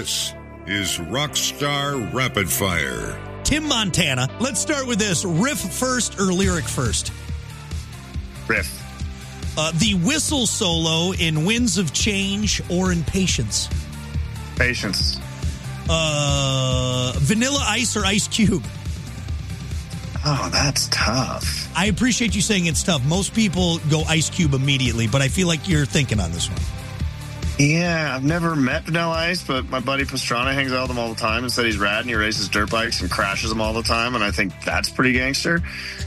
This is Rockstar Rapid Fire. Tim Montana. Let's start with this. Riff first or lyric first? Riff. The whistle solo in Winds of Change or in Patience? Patience. Vanilla Ice or Ice Cube? Oh, that's tough. I appreciate you saying it's tough. Most people go Ice Cube immediately, but I feel like you're thinking on this one. Yeah, I've never met Vanilla Ice, but my buddy Pastrana hangs out with him all the time and said he's rad and he races dirt bikes and crashes them all the time, and I think that's pretty gangster.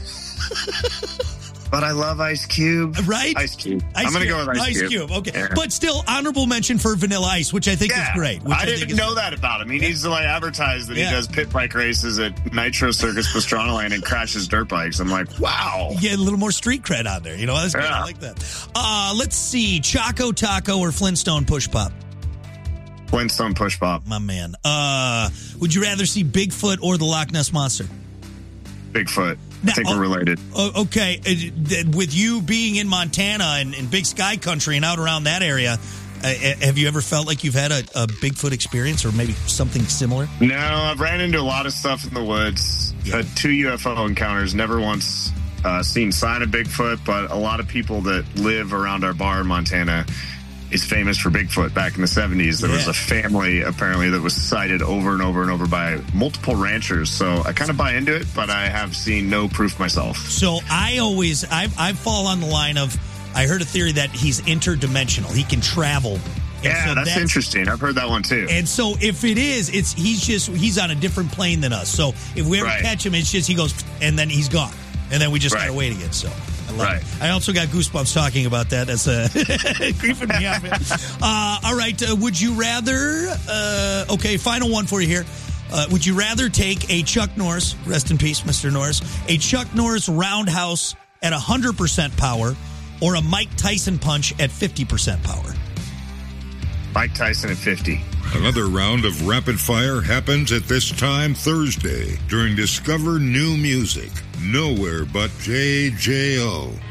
But I love Ice Cube. Right? Ice Cube. I'm going to go with Ice Cube. Okay. Yeah. But still, honorable mention for Vanilla Ice, which I think is great. I didn't know that about him. He needs to advertise that he does pit bike races at Nitro Circus Pastrana Land and crashes dirt bikes. I'm like, wow. Yeah, a little more street cred out there. That's good. I like that. Let's see. Choco Taco or Flintstone Push Pop? Flintstone Push Pop. My man. Would you rather see Bigfoot or the Loch Ness Monster? Bigfoot. Now, I think we're related. Okay. With you being in Montana and Big Sky Country and out around that area, have you ever felt like you've had a Bigfoot experience or maybe something similar? No, I've ran into a lot of stuff in the woods. Had 2 UFO encounters. Never once seen sign of Bigfoot, but a lot of people that live around our bar in Montana is famous for Bigfoot. Back in the 70s, there was a family apparently that was sighted over and over and over by multiple ranchers. So I kind of buy into it, but I have seen no proof myself. So I fall on the line of, I heard a theory that he's interdimensional. He can travel. Yeah, so that's interesting. I've heard that one too. And so if it is, he's on a different plane than us. So if we ever catch him, it's just he goes and then he's gone. And then we just gotta wait again. So I love it. I also got goosebumps talking about that. That's creeping me out, man. All right. Would you rather? Okay, final one for you here. Would you rather take a Chuck Norris, rest in peace, Mr. Norris, a Chuck Norris roundhouse at 100% power, or a Mike Tyson punch at 50% power? Mike Tyson at 50. Another round of Rapid Fire happens at this time Thursday during Discover New Music. Nowhere but JJO.